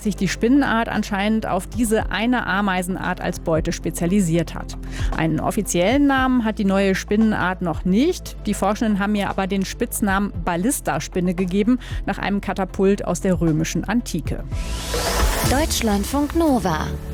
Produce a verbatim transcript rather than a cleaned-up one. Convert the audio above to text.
sich die Spinnenart anscheinend auf diese eine Ameisenart als Beute spezialisiert hat. Einen offiziellen Namen hat die neue Spinnenart noch nicht. Die Forschenden haben ihr aber den Spitznamen Ballistaspinne gegeben, nach einem Katapult aus der römischen Antike. Deutschlandfunk Nova